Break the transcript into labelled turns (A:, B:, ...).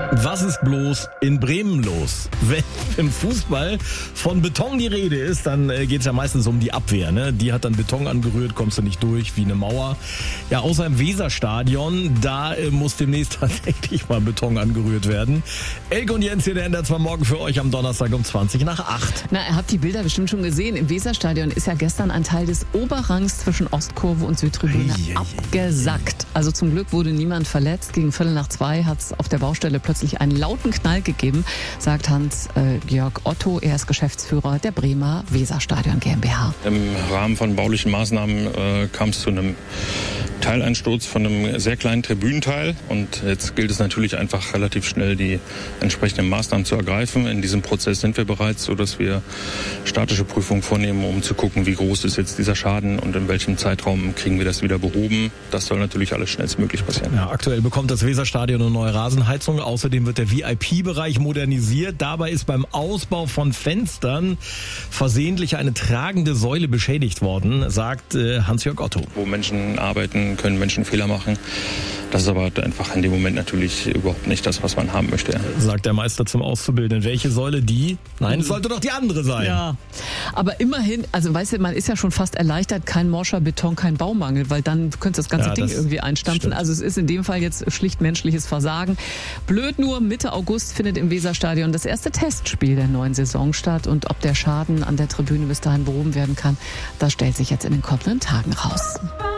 A: Was ist bloß in Bremen los? Wenn im Fußball von Beton die Rede ist, dann geht es ja meistens um die Abwehr. Ne? Die hat dann Beton angerührt, kommst du nicht durch wie eine Mauer. Ja, außer im Weserstadion, da muss demnächst tatsächlich mal Beton angerührt werden. Elke und Jens hier, der NDR 2 Morgen für euch am Donnerstag um 20:08.
B: Na, ihr habt die Bilder bestimmt schon gesehen. Im Weserstadion ist ja gestern ein Teil des Oberrangs zwischen Ostkurve und Südtribüne abgesackt. Also zum Glück wurde niemand verletzt. Gegen 1:45 hat es auf der Baustelle plötzlich einen lauten Knall gegeben, sagt Hans-Georg Otto. Er ist Geschäftsführer der Bremer Weserstadion GmbH.
C: Im Rahmen von baulichen Maßnahmen kam es zu einem Teileinsturz von einem sehr kleinen Tribünenteil. Und jetzt gilt es natürlich einfach relativ schnell, die entsprechenden Maßnahmen zu ergreifen. In diesem Prozess sind wir bereits, sodass wir statische Prüfungen vornehmen, um zu gucken, wie groß ist jetzt dieser Schaden und in welchem Zeitraum kriegen wir das wieder behoben. Das soll natürlich alles schnellstmöglich passieren.
A: Ja, aktuell bekommt das Weserstadion eine neue Rasenheizung. Außerdem wird der VIP-Bereich modernisiert. Dabei ist beim Ausbau von Fenstern versehentlich eine tragende Säule beschädigt worden, sagt Hans-Jörg Otto.
C: Wo Menschen arbeiten, können Menschen Fehler machen. Das ist aber einfach in dem Moment natürlich überhaupt nicht das, was man haben möchte.
A: Sagt der Meister zum Auszubildenden. Welche Säule die? Nein, es sollte doch die andere sein.
B: Ja, aber immerhin, also weißt du, man ist ja schon fast erleichtert, kein morscher Beton, kein Baumangel, weil dann könnte das ganze Ding irgendwie einstampfen.
A: Stimmt.
B: Also es ist in dem Fall jetzt schlicht menschliches Versagen. Blöd nur, Mitte August findet im Weserstadion das erste Testspiel der neuen Saison statt. Und ob der Schaden an der Tribüne bis dahin behoben werden kann, das stellt sich jetzt in den kommenden Tagen raus.